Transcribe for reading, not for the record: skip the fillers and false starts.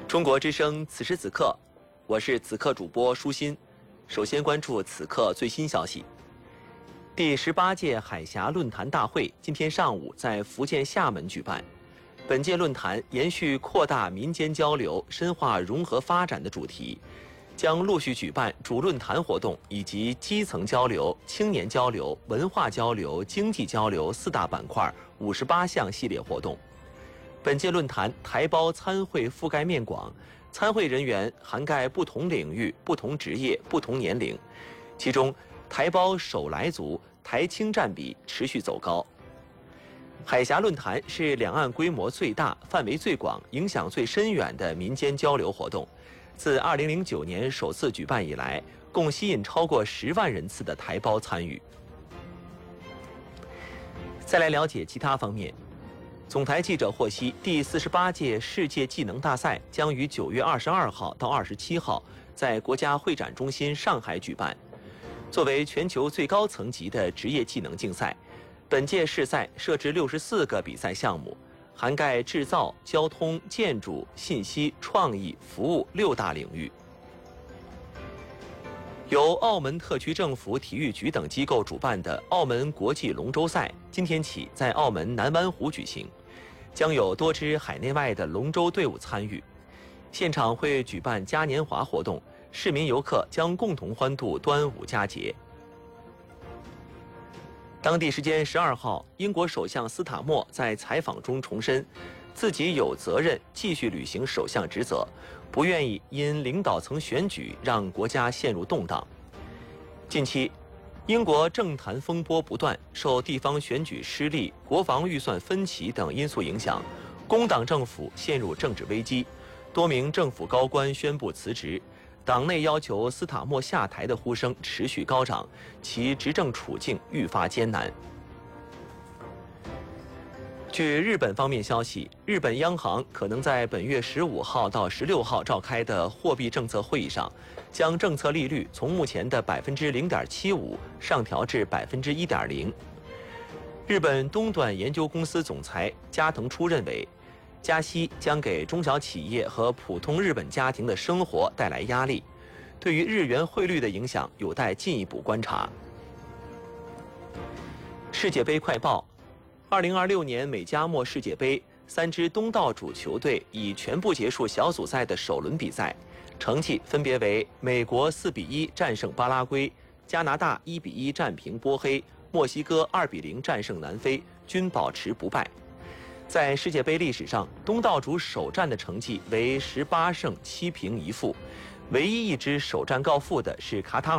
中国之声，此时此刻，我是此刻主播舒心。首先关注此刻最新消息。第18届海峡论坛大会今天上午在福建厦门举办。本届论坛延续扩大民间交流、深化融合发展的主题，将陆续举办主论坛活动以及基层交流、青年交流、文化交流、经济交流4大板块58项系列活动。本届论坛台胞参会覆盖面广，参会人员涵盖不同领域、不同职业、不同年龄，其中台胞首来族、台青占比持续走高。海峡论坛是两岸规模最大、范围最广、影响最深远的民间交流活动。自2009年首次举办以来，共吸引超过10万人次的台胞参与。再来了解其他方面。总台记者获悉，第48届世界技能大赛将于9月22号到27号在国家会展中心上海举办。作为全球最高层级的职业技能竞赛，本届世赛设置64个比赛项目，涵盖制造、交通、建筑、信息、创意、服务6大领域。由澳门特区政府体育局等机构主办的澳门国际龙舟赛，今天起在澳门南湾湖举行，将有多支海内外的龙舟队伍参与。现场会举办嘉年华活动，市民游客将共同欢度端午佳节。当地时间12号，英国首相斯塔默在采访中重申，自己有责任继续履行首相职责，不愿意因领导层选举让国家陷入动荡。近期，英国政坛风波不断，受地方选举失利、国防预算分歧等因素影响，工党政府陷入政治危机，多名政府高官宣布辞职，党内要求斯塔默下台的呼声持续高涨，其执政处境愈发艰难。据日本方面消息，日本央行可能在本月15号到16号召开的货币政策会议上，将政策利率从目前的0.75%上调至1.0%。日本东短研究公司总裁加藤初认为，加息将给中小企业和普通日本家庭的生活带来压力，对于日元汇率的影响有待进一步观察。世界杯快报：2026年美加墨世界杯，3支东道主球队已全部结束小组赛的首轮比赛，成绩分别为美国4-1战胜巴拉圭，加拿大1-1战平波黑，墨西哥2-0战胜南非，均保持不败。在世界杯历史上，东道主首战的成绩为18胜7平1负，唯一一支首战告负的是卡塔尔。